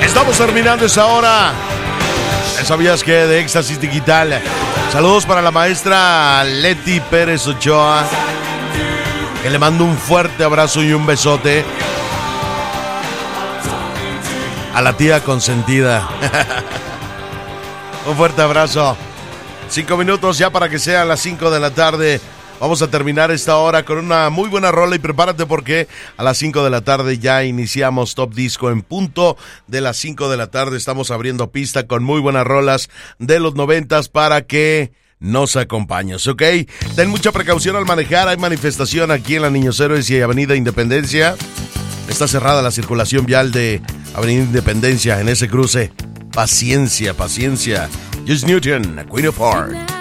Estamos terminando esta hora. ¿Sabías que de Éxtasis Digital? Saludos para la maestra Leti Pérez Ochoa, que le mando un fuerte abrazo y un besote. A la tía consentida. Un fuerte abrazo. 5 minutos ya para que sean las 5 de la tarde. Vamos a terminar esta hora con una muy buena rola y prepárate porque a las 5 de la tarde ya iniciamos Top Disco en punto de las 5 de la tarde. Estamos abriendo pista con muy buenas rolas de los 90s para que nos acompañes, ¿ok? Ten mucha precaución al manejar. Hay manifestación aquí en la Niños Héroes y Avenida Independencia. Está cerrada la circulación vial de Avenida Independencia en ese cruce. Paciencia, paciencia. Just Newton, Queen of Heart.